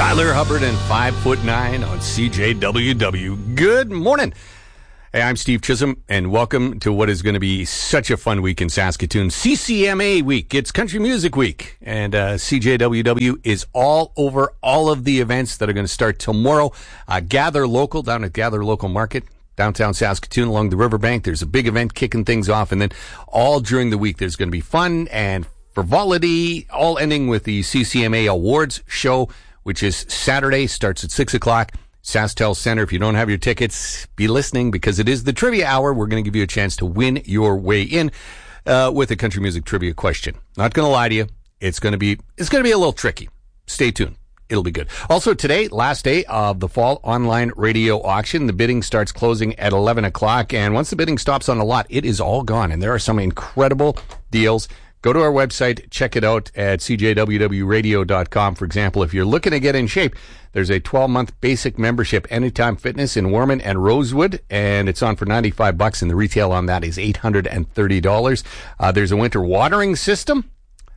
Tyler Hubbard and 5'9" on CJWW. Good morning. Hey, I'm Steve Chisholm, and welcome to what is going to be such a fun week in Saskatoon. CCMA week. It's Country Music Week, and CJWW is all over all of the events that are going to start tomorrow. Gather Local down at Gather Local Market, downtown Saskatoon along the riverbank. There's a big event kicking things off, and then all during the week there's going to be fun and frivolity, all ending with the CCMA Awards show, which is Saturday, starts at 6 o'clock. SaskTel Center. If you don't have your tickets, be listening because it is the trivia hour. We're going to give you a chance to win your way in with a country music trivia question. Not going to lie to you. It's going to be a little tricky. Stay tuned. It'll be good. Also today, last day of the fall online radio auction. The bidding starts closing at 11 o'clock. And once the bidding stops on a lot, it is all gone. And there are some incredible deals. Go to our website, check it out at cjwwradio.com. For example, if you're looking to get in shape, there's a 12-month basic membership, Anytime Fitness in Warman and Rosewood, and it's on for $95, and the retail on that is $830. There's a winter watering system.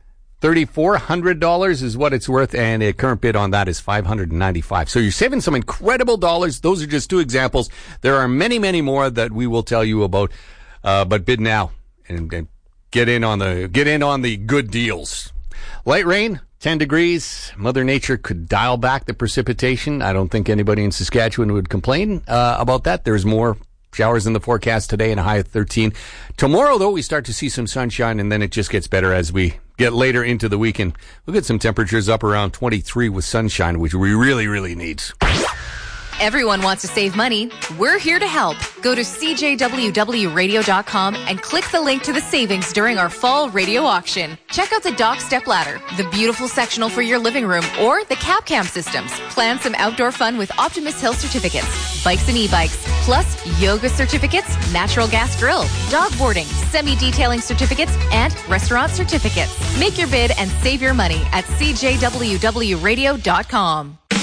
$3,400 is what it's worth, and a current bid on that is $595. So you're saving some incredible dollars. Those are just two examples. There are many, many more that we will tell you about, but bid now and get in on the good deals. Light rain, 10 degrees. Mother Nature could dial back the precipitation. I don't think anybody in Saskatchewan would complain about that. There's more showers in the forecast today and a high of 13. Tomorrow, though, we start to see some sunshine, and then it just gets better as we get later into the weekend. We'll get some temperatures up around 23 with sunshine, which we really, really need. Everyone wants to save money. We're here to help. Go to cjwwradio.com and click the link to the savings during our fall radio auction. Check out the Dock Step Ladder, the beautiful sectional for your living room, or the Cap Cam systems. Plan some outdoor fun with Optimist Hill certificates, bikes and e-bikes, plus yoga certificates, natural gas grill, dog boarding, semi-detailing certificates, and restaurant certificates. Make your bid and save your money at cjwwradio.com.